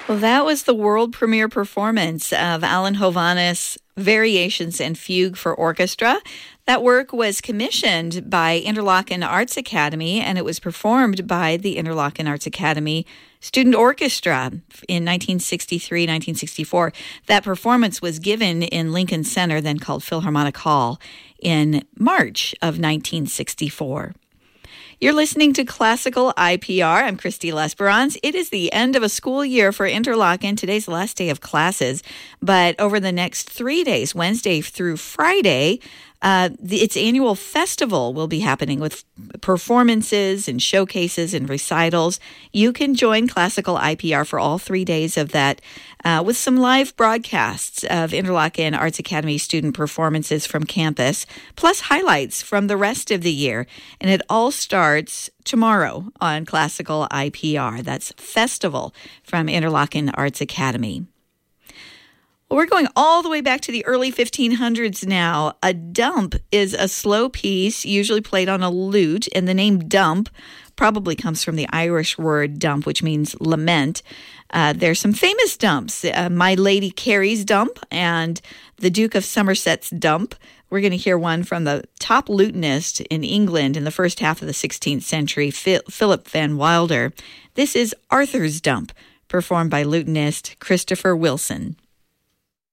Well, that was the world premiere performance of Alan Hovhaness' Variations and Fugue for Orchestra. That work was commissioned by Interlochen Arts Academy, and it was performed by the Interlochen Arts Academy Student Orchestra in 1963-1964. That performance was given in Lincoln Center, then called Philharmonic Hall, in March of 1964. You're listening to Classical IPR. I'm Christy Lesperance. It is the end of a school year for Interlochen. Today's the last day of classes, but over the next 3 days, Wednesday through Friday, its annual festival will be happening with performances and showcases and recitals. You can join Classical IPR for all 3 days of that with some live broadcasts of Interlochen Arts Academy student performances from campus, plus highlights from the rest of the year. And it all starts tomorrow on Classical IPR. That's Festival from Interlochen Arts Academy. Well, we're going all the way back to the early 1500s now. A dump is a slow piece, usually played on a lute, and the name dump probably comes from the Irish word dump, which means lament. There's some famous dumps, My Lady Carey's dump and the Duke of Somerset's dump. We're going to hear one from the top lutenist in England in the first half of the 16th century, Philip Van Wilder. This is Arthur's dump, performed by lutenist Christopher Wilson.